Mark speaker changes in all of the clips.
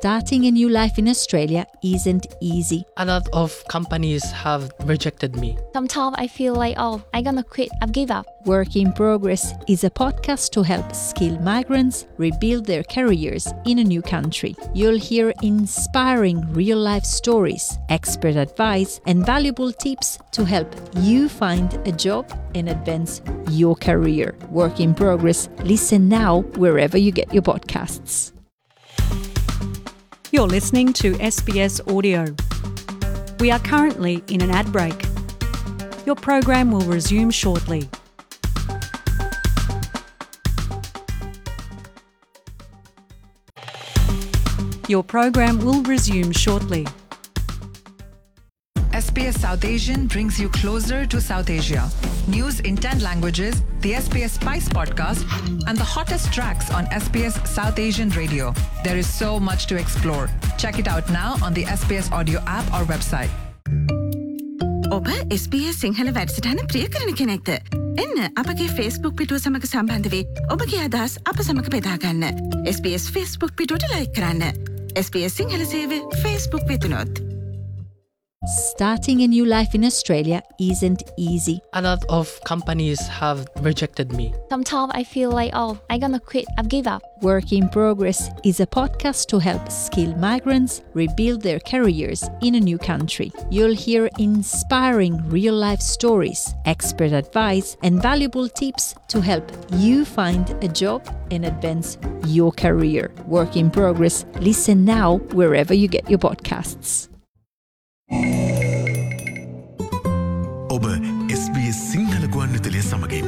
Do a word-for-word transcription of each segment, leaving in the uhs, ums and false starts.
Speaker 1: Starting a new life in Australia isn't easy.
Speaker 2: A lot of companies have rejected me.
Speaker 3: Sometimes I feel like, oh, I'm gonna quit, I've give up.
Speaker 1: Work in Progress is a podcast to help skilled migrants rebuild their careers in a new country. You'll hear inspiring real-life stories, expert advice, and valuable tips to help you find a job and advance your career. Work in Progress. Listen now wherever you get your podcasts.
Speaker 4: You're listening to S B S Audio. We are currently in an ad break. Your program will resume shortly. Your program will resume shortly.
Speaker 5: S B S South Asian brings you closer to South Asia. News in ten languages, the S B S Spice podcast, and the hottest tracks on S B S South Asian radio. There is so much to explore. Check it out now on the S B S audio app or website.
Speaker 6: ඔබ S B S Sinhala වැඩසටහන ප්‍රිය කරන කෙනෙක්ද? එන්න අපගේ Facebook පිටුව සමග සම්බන්ධ වී ඔබගේ අදහස් අප සමග බෙදා ගන්න. S B S Facebook පිටුවට like කරන්න. S B S සිංහල සේවය Facebook වෙතුනොත්.
Speaker 1: Starting a new life in Australia isn't easy.
Speaker 2: A lot of companies have rejected me.
Speaker 3: Sometimes I feel like, oh, I'm gonna quit, I've give up.
Speaker 1: Work in Progress is a podcast to help skilled migrants rebuild their careers in a new country. You'll hear inspiring real-life stories, expert advice, and valuable tips to help you find a job and advance your career. Work in Progress. Listen now wherever you get your podcasts.
Speaker 7: ඔබ S B S Sinhala ගුවන්විදුලිය සමගින්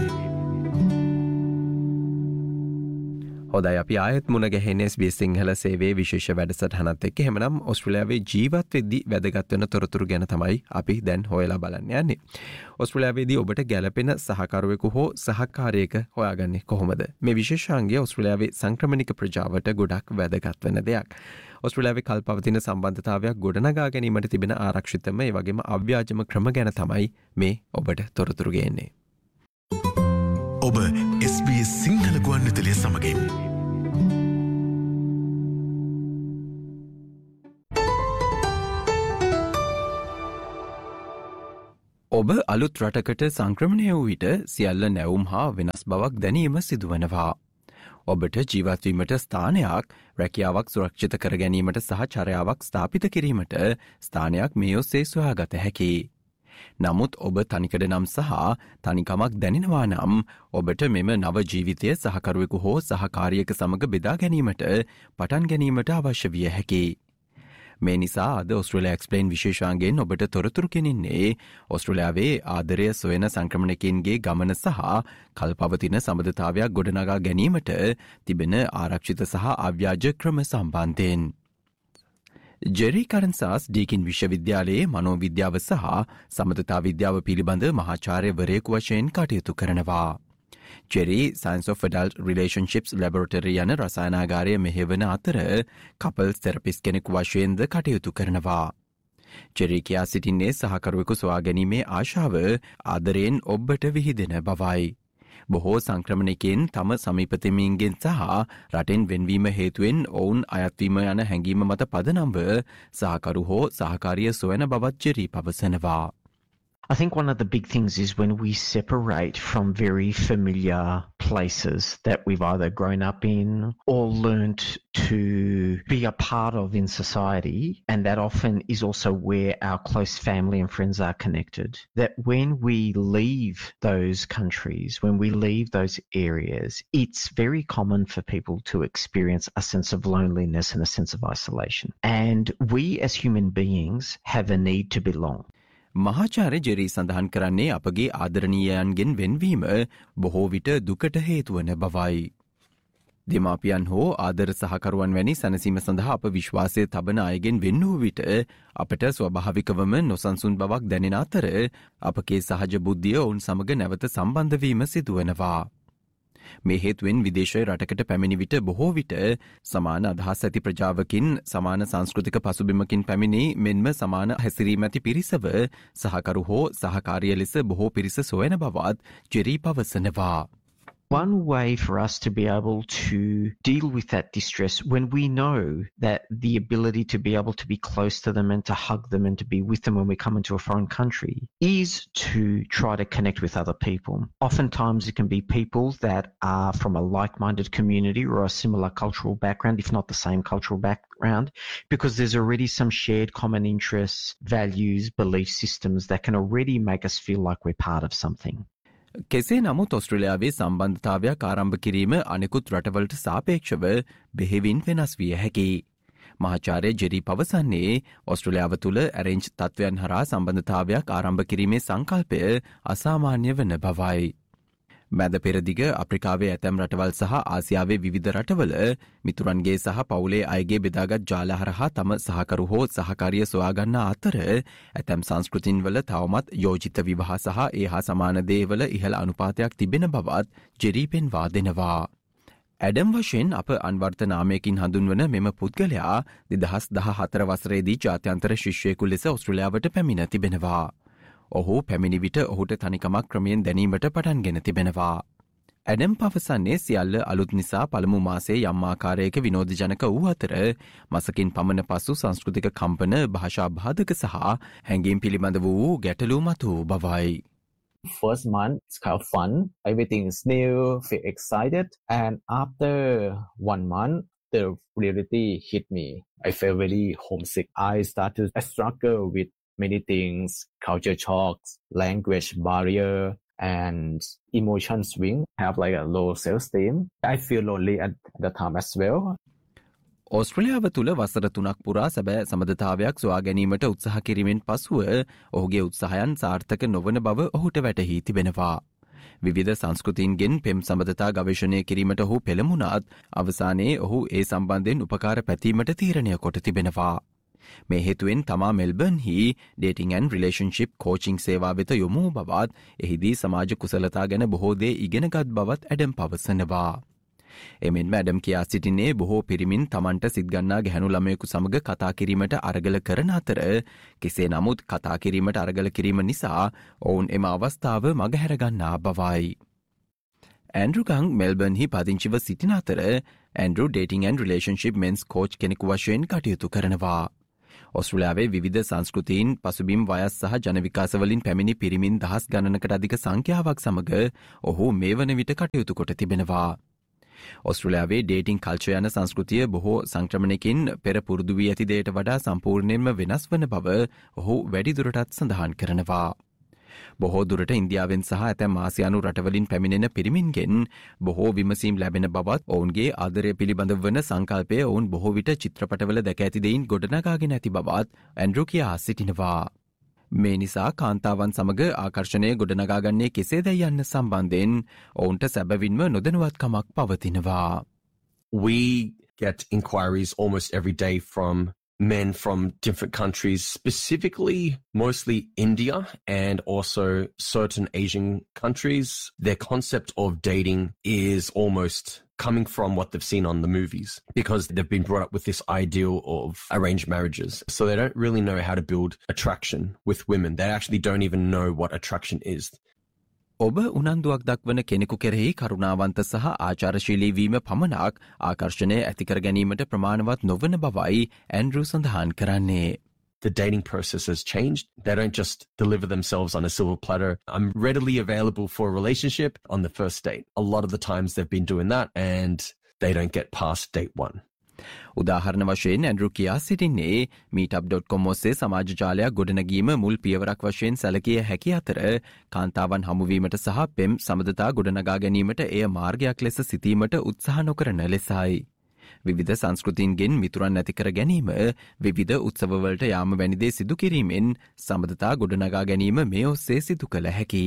Speaker 7: හොඳයි අපි ආයෙත් මුණ ගැහෙන්නේ S B S Sinhala සේවයේ විශේෂ වැඩසටහනත් එක්ක. එහෙමනම් ඕස්ට්‍රේලියාවේ ජීවත් වෙද්දී වැදගත් වෙන තොරතුරු ගැන තමයි අපි දැන් හොයලා බලන්න යන්නේ. ඕස්ට්‍රේලියාවේදී ඔබට ගැළපෙන සහකරුවෙකු හෝ සහකාරියක හොයාගන්නේ කොහොමද? මේ විශේෂාංගය ඕස්ට්‍රේලියාවේ සංක්‍රමණික ප්‍රජාවට ගොඩක් වැදගත් වෙන දෙයක්. ඔස්ට්‍රේලියාවේ කල්පවතින සම්බන්ධතාවයක් ගොඩනගා ගැනීමට තිබෙන ආරක්ෂිතම ඒ වගේම අව්‍යාජම ක්‍රම ගැන තමයි මේ ඔබට තොරතුරු ගේන්නේ. ඔබ S B S සිංහල ගුවන්විදුලිය සමගින් ඔබ අලුත් රටකට සංක්‍රමණය වූ විට සියල්ල නැවුම් හා වෙනස් බවක් දැනීම සිදුවනවා. ඔබට ජීවත්වීමට ස්ථානයක්, රැකියාවක් සුරක්ෂිත කර ගැනීමට සහ චර්යාවක් ස්ථාපිත කිරීමට ස්ථානයක් මේ ඔස්සේ සොයාගත හැකියි. නමුත් ඔබ තනිකඩ නම් සහ තනිකමක් දැනෙනවා නම් ඔබට මෙම නව ජීවිතය සහකරුවෙකු හෝ සහකාරියක සමග බෙදා ගැනීමට පටන් ගැනීමට අවශ්‍ය විය හැකියි. මේ නිසා අද ඔස්ට්‍රේලියා එක්ස්ප්ලේන් විශේෂාංගයෙන් ඔබට තොරතුරු ගෙනින්නේ ඔස්ට්‍රේලියාවේ ආදරය සොයන සංක්‍රමණිකයින්ගේ ගමන සහ කල්පවතින සම්බන්ධතාවයක් ගොඩනගා ගැනීමට තිබෙන ආරක්ෂිත සහ අව්‍යාජ ක්‍රම සම්බන්ධයෙන්. ජෙරි කරන්සාස් ඩීකින් විශ්වවිද්‍යාලයේ මනෝවිද්‍යාව සහ සමතතා විද්‍යාව පිළිබඳ මහාචාර්යවරයෙකු වශයෙන් කටයුතු කරනවා. ජෙරි Science of Adult Relationships Laboratory යන රසායනාගාරය මෙහෙවන අතර කපල්ස් තෙරපිස් කෙනෙකු වශයෙන්ද කටයුතු කරනවා. ජෙරි කියා සිටින්නේ සහකරුවෙකු සොයා ගැනීමේ ආශාව ආදරයෙන් ඔබට විහිදෙන බවයි. බොහෝ සංක්‍රමණිකයින් තම සමීපතමින්ගෙන් සහ රටෙන් වෙන්වීම හේතුවෙන් ඔවුන් අයත්වීම යන හැඟීම මත පදනම්ව සහකරු හෝ සහකාරිය සොයන බවත් ජෙරි පවසනවා.
Speaker 8: I think one of the big things is when we separate from very familiar places that we've either grown up in or learnt to be a part of in society, and that often is also where our close family and friends are connected. That when we leave those countries, when we leave those areas, it's very common for people to experience a sense of loneliness and a sense of isolation. And we as human beings have a need to belong.
Speaker 7: මහාචාර්ය ජෙරි සඳහන් කරන්නේ අපගේ ආදරණීයයන්ගෙන් වෙන්වීම බොහෝ විට දුකට හේතුවන බවයි. දෙමාපියන් හෝ ආදර සහකරුවන් වැනි සැනසීම සඳහා අප විශ්වාසය තබන අයගෙන් වෙන් වූ විට අපට ස්වභාවිකවම නොසන්සුන් බවක් දැනෙන අතර අපගේ සහජ බුද්ධිය ඔවුන් සමග නැවත සම්බන්ධවීම සිදුවනවා. මේ හේතුවෙන් විදේශ රටකට පැමිණි විට බොහෝ විට සමාන අදහස් ඇති ප්‍රජාවකින් සමාන සංස්කෘතික පසුබිමකින් පැමිණි මෙන්ම සමාන හැසිරීම ඇති පිරිසව සහකරු හෝ සහකාරිය ලෙස බොහෝ පිරිස සොයන බවත් ජෙරි පවසනවා.
Speaker 8: One way for us to be able to deal with that distress when we know that the ability to be able to be close to them and to hug them and to be with them when we come into a foreign country is to try to connect with other people. Oftentimes it can be people that are from a like-minded community or a similar cultural background, if not the same cultural background, because there's already some shared common interests, values, belief systems that can already make us feel like we're part of something.
Speaker 7: කෙසේ නමුත් ඔස්ට්‍රේලියාවේ සම්බන්ධතාවයක් ආරම්භ කිරීම අනෙකුත් රටවලට සාපේක්ෂව බෙහෙවින් වෙනස් විය හැකි. මහාචාර්ය ජෙරි පවසන්නේ ඔස්ට්‍රේලියාව තුළ ඇරෙන්ජ් තත්ත්වයන් හරහා සම්බන්ධතාවයක් ආරම්භ කිරීමේ සංකල්පය අසාමාන්‍ය වන බවයි. මැද පෙරදිග අප්‍රිකාවේ ඇතැම් රටවල් සහ ආසියාවේ විවිධ රටවල මිතුරන්ගේ සහ පවුලේ අයගේ බෙදාගත් ජාල හරහා තම සහකරු හෝ සහකාරිය සොයාගන්න අතර ඇතැම් සංස්කෘතින්වල තවමත් යෝජිත විවාහ සහ ඒ හා සමාන දේවල ඉහළ අනුපාතයක් තිබෙන බවත් ජෙරි පෙන්වා දෙනවා. ඇඩම් වශයෙන් අප අන්වර්ථ නාමයකින් හඳුන්වන මෙම පුද්ගලයා දෙදහස් දහ හතර වසරේදී ජාත්‍යන්තර ශිෂ්‍යයෙකු ලෙස ඔස්ට්‍රේලියාවට පැමිණ තිබෙනවා. ඔහු පැමිණි විට ඔහුට තනිකමක් ක්‍රමයෙන් දැනීමට පටන්ගෙන තිබෙනවා. ඇඩම් පවසන්නේ සියල්ල අලුත් නිසා පළමු මාසේ යම් ආකාරයක විනෝදජනක වූ අතර මසකින් පමණ පසු සංස්කෘතික කම්පන භාෂා බාධක සහ හැඟීම් පිළිබඳ වූ ගැටලු මතු බවයි.
Speaker 9: First month, it's kind of fun. Everything is new, feel excited. And after one month, the reality hit me. I felt very homesick. I started to struggle with many things, culture shocks, language barrier, and emotion swing. I have like a low self-esteem. I feel lonely at the time as well.
Speaker 7: ඔස්ට්‍රේලියාව තුළ වසර තුනක් පුරා සැබෑ සමඳතාවයක් සොයා ගැනීමට උත්සාහ කිරීමෙන් පසුව ඔහුගේ උත්සාහයන් සාර්ථක නොවන බව ඔහුට වැටහි තිබෙනවා. විවිධ සංස්කෘතින්ගෙන් පෙම් සබඳතා ගවේෂණය කිරීමට ඔහු පෙළමුණත් අවසානයේ ඔහු ඒ සම්බන්ධයෙන් උපකාර පැතීමට තීරණය කොට තිබෙනවා. මේ හේතුවෙන් තමා මෙල්බර්න්හි ඩේටිං ඇන්ඩ් රිලේෂන්ෂිප් කෝචිං සේවා වෙත යොමු බවත් එහිදී සමාජ කුසලතා ගැන බොහෝ දේ ඉගෙනගත් බවත් ඇඩම් පවසනවා. එමෙන්ම ඇඩම් කියා සිටින්නේ බොහෝ පිරිමින් තමන්ට සිත්ගන්නා ගැහැණු ළමයෙකු සමග කතා කිරීමට අරගල කරන අතර කෙසේ නමුත් කතා කිරීමට අරගල කිරීම නිසා ඔවුන් එම අවස්ථාව මගහැරගන්නා බවයි. ඇන්ඩ්‍රු කං මෙල්බර්න්හි පදිංචිව සිටින අතර Andrew dating and relationship මෙන්ස් coach කෙනෙකු වශයෙන් කටයුතු කරනවා. ඔස්ට්‍රේලියාවේ විවිධ සංස්කෘතීන් පසුබිම් වයස් සහ ජනවිකාසවලින් පැමිණි පිරිමින් දහස් ගණනකට අධික සංඛ්‍යාවක් සමග ඔහු මේ වන විට කටයුතු කොට තිබෙනවා. ඔස්ට්‍රේලියාවේ ඩේටිං කල්චර් යන සංස්කෘතිය බොහෝ සංක්‍රමණකින් පෙර පුරුදු වී ඇති දෙයට වඩා සම්පූර්ණයෙන්ම වෙනස් වන බව ඔහු වැඩිදුරටත් සඳහන් කරනවා. බොහෝ දුරට ඉන්දියාවෙන් සහ ඇතැම් ආසියානු රටවලින් පැමිණෙන පිරිමින්ගෙන් බොහෝ විමසීම් ලැබෙන බවත් ඔවුන්ගේ ආදරය පිළිබඳ වන සංකල්පය ඔවුන් බොහෝ විට චිත්‍රපටවල දැක ඇති දෙයින් ගොඩනගාගෙන ඇති බවත් ඇන්ඩ්‍රු කියා සිටිනවා. මේ නිසා කාන්තාවන් සමග ආකර්ෂණය ගොඩනගාගන්නේ කෙසේදැයි යන්න සම්බන්ධයෙන් ඔවුන්ට සැබවින්ම නොදැනුවත්කමක් පවතිනවා.
Speaker 10: We get inquiries almost every day from men from different countries, specifically mostly India and also certain Asian countries. Their concept of dating is almost coming from what they've seen on the movies because they've been brought up with this ideal of arranged marriages. So they don't really know how to build attraction with women. They actually don't even know what attraction is.
Speaker 7: ඔබ උනන්දුවක් දක්වන කෙනෙකු කෙරෙහි කරුණාවන්ත සහ ආචාරශීලී වීම පමණක් ආකර්ෂණය ඇතිකර ගැනීමට ප්‍රමාණවත් නොවන බවයි ඇන්ඩ්‍රු සඳහන් කරන්නේ.
Speaker 10: The dating process has changed. They don't just deliver themselves on a silver platter. I'm readily available for a relationship on the first date. A lot of the times they've been doing that and they don't get past date one.
Speaker 7: උදාහරණ වශයෙන් Andrew කියා සිටින්නේ meetup dot com ඔස්සේ සමාජ ජාලයක් ගොඩනැගීම මුල් පියවරක් වශයෙන් සැලකිය හැකි අතර කාන්තාවන් හමුවීමට සහ පෙම් සබඳතා ගොඩනගා ගැනීමට එය මාර්ගයක් ලෙස සිතීමට උත්සාහ නොකරන ලෙසයි. විවිධ සංස්කෘතින්ගෙන් මිතුරන් ඇති කර ගැනීම විවිධ උත්සවවලට යාම වැනි දේ සිදු කිරීමෙන් සබඳතා ගොඩනගා ගැනීම මේ ඔස්සේ සිදු කළ හැකි.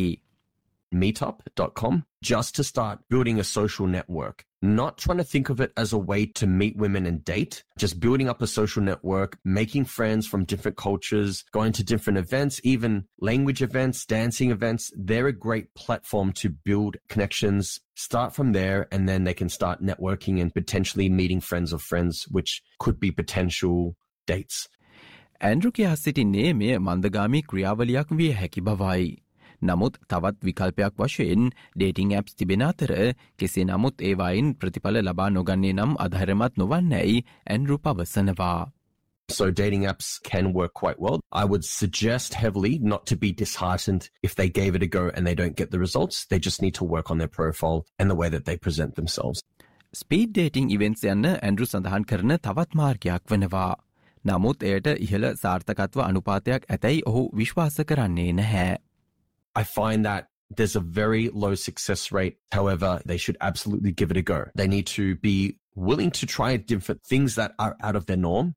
Speaker 10: meetup dot com just to start building a social network. Not trying to think of it as a way to meet women and date, just building up a social network, making friends from different cultures, going to different events, even language events, dancing events. They're a great platform to build connections, start from there, and then they can start networking and potentially meeting friends of friends, which could be potential dates.
Speaker 7: Andrew කියා සිටින්නේ මේ මන්දගාමී ක්‍රියාවලියක් විය හැකි බවයි. නමුත් තවත් විකල්පයක් වශයෙන් ඩේටිං ඇප්ස් තිබෙන අතර කෙසේ නමුත් ඒවායින් ප්‍රතිඵල ලබා නොගන්නේ නම් අධෛර්යමත් නොවන්නයි ඇන්ඩ්‍රු පවසනවා.
Speaker 10: So dating apps can work quite well. I would suggest heavily not to be disheartened if they gave it a go and they don't get the results. They just need to work on their profile and the way that they present themselves.
Speaker 7: Speed dating events යන්න Andrew සඳහන් කරන තවත් මාර්ගයක් වනවා. නමුත් එයට ඉහළ සාර්ථකත්ව අනුපාතයක් ඇතැයි ඔහු විශ්වාස කරන්නේ නැහැ.
Speaker 10: I find that there's a very low success rate. However, they should absolutely give it a go. They need to be willing to try different things that are out of their norm.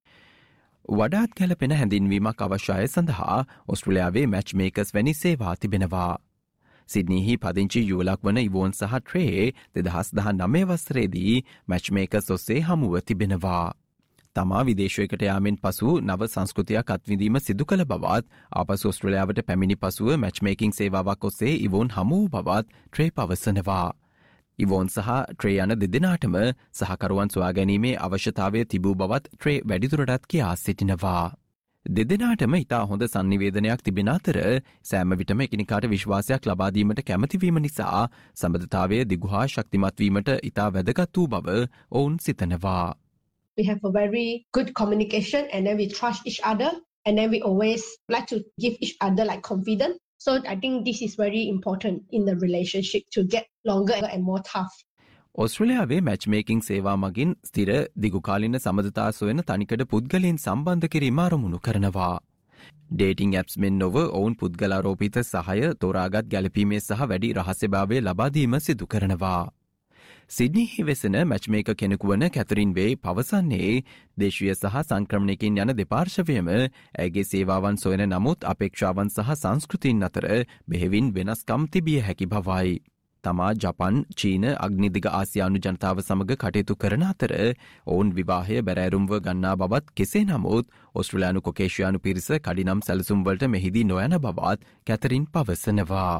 Speaker 7: වඩාත් කැලපෙන හැඳින්වීමක් අවශ්‍යය සඳහා ඔස්ට්‍රේලියාවේ match මේකර්ස් වැනි සේවා තිබෙනවා. සිඩ්නීහි පදිංචි යුවලක් වන Yvonne සහ tray දෙදහස් දහ නවය වසරේදී මැච් මේකර්ස් ඔස්සේ හමුව තිබෙනවා. තමා විදේශයකට යාමෙන් පසු නව සංස්කෘතියක් අත්විඳීම සිදු කළ බවත් ආපසු ඔස්ට්‍රේලියාවට පැමිණි පසුව මැච් මේකින් සේවාවක් ඔස්සේ ඉවෝන් හමු වූ බවත් ට්‍රේ පවසනවා. ඉවෝන් සහ ට්‍රේ යන දෙදෙනාටම සහකරුවන් සොයා ගැනීමේ අවශ්‍යතාවය තිබූ බවත් ට්‍රේ වැඩිදුරටත් කියා සිටිනවා. දෙදෙනාටම ඉතා හොඳ සංනිවේදනයක් තිබෙන අතර සෑම විටම එකිනෙකාට විශ්වාසයක් ලබා දීමට කැමතිවීම නිසා සම්බන්ධතාවය දිගු හා ශක්තිමත් වීමට ඉතා වැදගත් වූ බව ඔවුන් සිතනවා.
Speaker 11: We have a very good communication and then we trust each other and then we always like to give each other like confidence. So I think this is very important in the relationship to get longer and more tough.
Speaker 7: ඔස්ට්‍රේලියාවේ match මේකින් සේවා මගින් ස්ථිර දිගුකාලින සමඳතා සොයන තනිකඩ පුද්ගලයන් සම්බන්ධ කිරීම අරමුණු කරනවා. Dating apps මෙන් නොව ඔවුන් පුද්ගලාරෝපිත සහය තෝරාගත් ගැලපීමේ සහ වැඩි රහස්‍යභාවය ලබා දීම සිදු කරනවා. සිඩ්නීහි වෙසෙන මැච්මේක කෙනෙකු වන කැතරින් වේ පවසන්නේ දේශීය සහ සංක්‍රමණයකින් යන දෙපාර්ශවයම ඇගේ සේවාවන් සොයන නමුත් අපේක්ෂාවන් සහ සංස්කෘතින් අතර බෙහෙවින් වෙනස්කම් තිබිය හැකි බවයි. තමා ජපන් චීන අග්නිදිග ආසියානු ජනතාව සමග කටයුතු කරන අතර ඔවුන් විවාහය බැරෑරුම්ව ගන්නා බවත් කෙසේ නමුත් ඔස්ට්‍රේලියානු කොකේෂයානු පිරිස කඩිනම් සැලසුම්වලට මෙහිදී නොයන බවත් කැතරින් පවසනවා.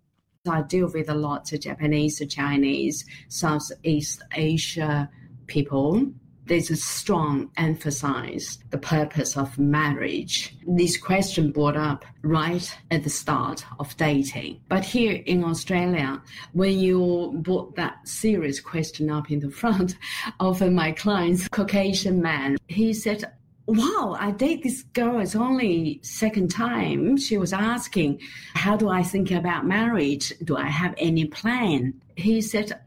Speaker 12: I deal with a lot of Japanese, Chinese, Southeast Asia people. There's a strong emphasis the purpose of marriage. This question brought up right at the start of dating. But here in Australia, when you brought that serious question up in the front of my client's Caucasian man, he said, wow, I date this girl, it's only second time. She was asking, how do I think about marriage? Do I have any plan? He said,